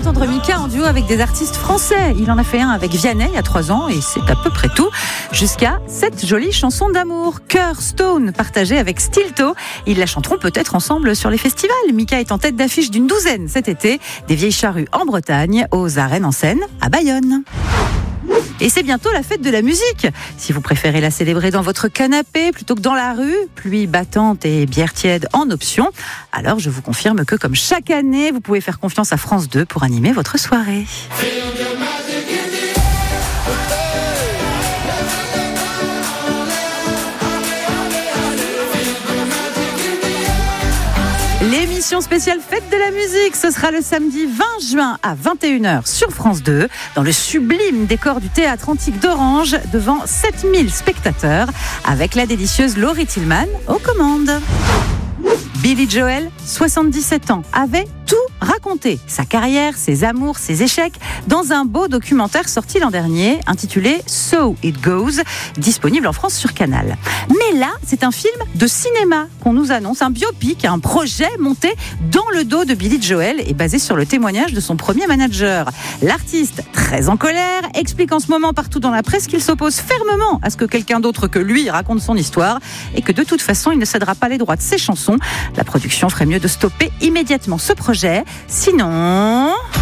entendre Mika en duo avec des artistes français. Il en a fait un avec Vianney il y a 3 ans et c'est à peu près tout. Jusqu'à cette jolie chanson d'amour, Cœur Stone, partagée avec Stilto. Ils la chanteront peut-être ensemble sur les festivals. Mika est en tête d'affiche d'une douzaine cet été, des vieilles charrues en Bretagne, aux arènes en Seine, à Bayonne. Et c'est bientôt la fête de la musique. Si vous préférez la célébrer dans votre canapé plutôt que dans la rue, pluie battante et bière tiède en option, alors je vous confirme que comme chaque année, vous pouvez faire confiance à France 2 pour animer votre soirée. L'émission spéciale Fête de la musique, ce sera le samedi 20 juin à 21h sur France 2, dans le sublime décor du Théâtre Antique d'Orange, devant 7000 spectateurs, avec la délicieuse Laurie Tillman aux commandes. Billy Joel, 77 ans, avait tout raconté. Sa carrière, ses amours, ses échecs, dans un beau documentaire sorti l'an dernier, intitulé So It Goes, disponible en France sur Canal. Mais là, c'est un film de cinéma qu'on nous annonce, un biopic, un projet monté dans le dos de Billy Joel et basé sur le témoignage de son premier manager. L'artiste, très en colère, explique en ce moment partout dans la presse qu'il s'oppose fermement à ce que quelqu'un d'autre que lui raconte son histoire et que de toute façon, il ne cédera pas les droits de ses chansons. La production ferait mieux de stopper immédiatement ce projet. Sinon...